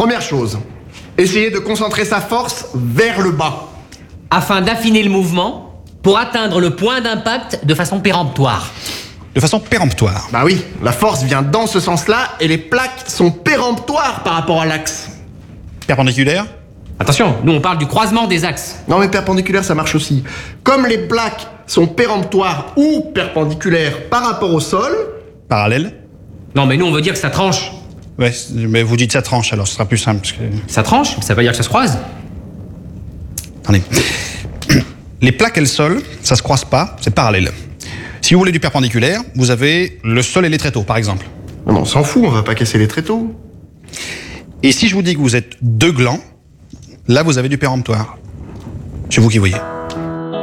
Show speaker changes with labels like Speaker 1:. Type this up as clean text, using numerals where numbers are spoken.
Speaker 1: Première chose, essayez de concentrer sa force vers le bas.
Speaker 2: Afin d'affiner le mouvement pour atteindre le point d'impact de façon péremptoire.
Speaker 3: De façon péremptoire.
Speaker 1: Bah oui, la force vient dans ce sens-là et les plaques sont péremptoires par rapport à l'axe.
Speaker 3: Perpendiculaire.
Speaker 2: Attention, nous on parle du croisement des axes.
Speaker 1: Non mais perpendiculaire ça marche aussi. Comme les plaques sont péremptoires ou perpendiculaires par rapport au sol...
Speaker 3: Parallèle.
Speaker 2: Non mais nous on veut dire que ça tranche.
Speaker 3: Ouais, mais vous dites ça tranche alors, ce sera plus simple. Parce que...
Speaker 2: Ça tranche, ça veut dire que ça se croise.
Speaker 3: Attendez. Les plaques et le sol, ça se croise pas, c'est parallèle. Si vous voulez du perpendiculaire, vous avez le sol et les tréteaux, par exemple.
Speaker 1: Non mais on s'en fout, on va pas casser les tréteaux.
Speaker 3: Et si je vous dis que vous êtes deux glands, là vous avez du péremptoire. C'est vous qui voyez.